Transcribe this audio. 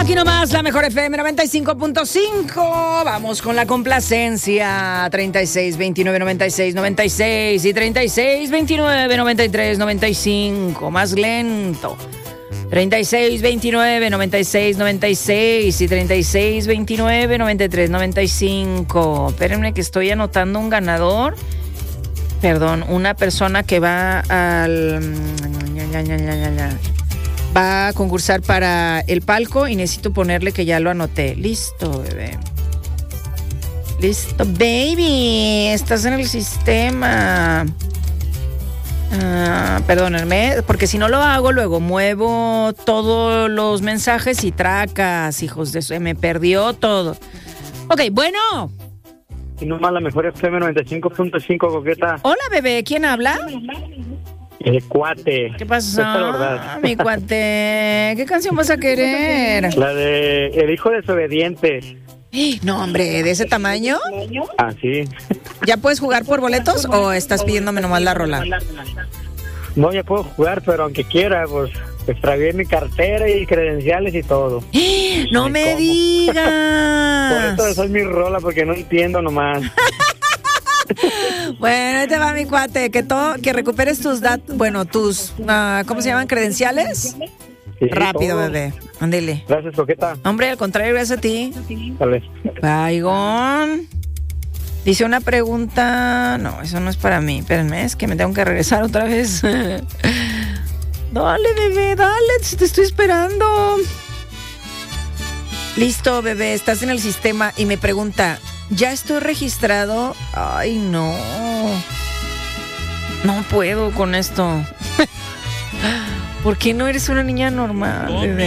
Aquí nomás, la mejor FM 95.5. Vamos con la complacencia. 36 29 96 96 y 36 29 93 95. Más lento. 36 29 96 96 y 36 29 93 95. Espérenme que estoy anotando un ganador. Perdón, una persona que va al... Va a concursar para el palco y necesito ponerle que ya lo anoté. Listo, bebé. Listo, baby. Estás en el sistema. Perdónenme, porque si no lo hago, luego muevo todos los mensajes y tracas, hijos de eso. Me perdió todo. Ok, bueno. Y nomás la mejor FM 95.5, coqueta. Hola, bebé. ¿Quién habla? El cuate. ¿Qué pasó, verdad. mi cuate? ¿Qué canción vas a querer? La de El hijo desobediente. No, hombre, ¿de ese tamaño? Ah, sí. ¿Ya puedes jugar por boletos o estás pidiéndome nomás la rola? No, ya puedo jugar, pero aunque quiera, pues extravié mi cartera y credenciales y todo. ¡No me digas! Por eso es mi rola, porque no entiendo nomás. Bueno, ahí te va, mi cuate, que recuperes tus datos, bueno, tus, ¿cómo se llaman? ¿Credenciales? Sí, rápido, todo. bebé, ándele. Gracias, coqueta. Hombre, al contrario, gracias a ti. Vale. Baigón. Dice una pregunta, no, eso no es para mí, espérenme, es que me tengo que regresar otra vez. Dale, bebé, dale, te estoy esperando. Listo, bebé, estás en el sistema y me pregunta, ¿ya estoy registrado? Ay, no. No puedo con esto. ¿Por qué no eres una niña normal, bebé?